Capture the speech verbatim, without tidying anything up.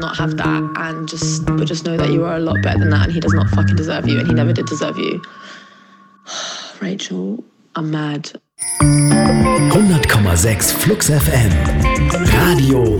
not have that and just but just know that you are a lot better than that and he does not fucking deserve you and he never did deserve you. Rachel, I'm mad. hundert Komma sechs Flux F M. Radio